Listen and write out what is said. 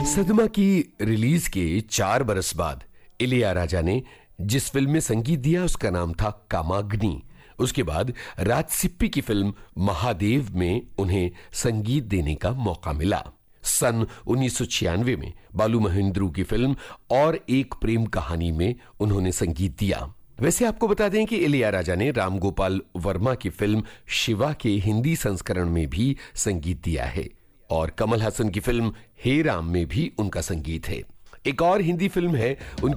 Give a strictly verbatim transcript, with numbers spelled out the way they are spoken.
सदमा की रिलीज के चार बरस बाद इलैयाराजा ने जिस फिल्म में संगीत दिया उसका नाम था कामाग्नि। उसके बाद राजसिप्पी की फिल्म महादेव में उन्हें संगीत देने का मौका मिला। सन उन्नीस सौ छियानवे में बालू महेंद्रू की फिल्म और एक प्रेम कहानी में उन्होंने संगीत दिया। वैसे आपको बता दें कि इलैयाराजा ने राम गोपाल वर्मा की फिल्म शिवा के हिंदी संस्करण में भी संगीत दिया है और कमल हसन की फिल्म हे राम में भी उनका संगीत है। एक और हिंदी फिल्म है उनकी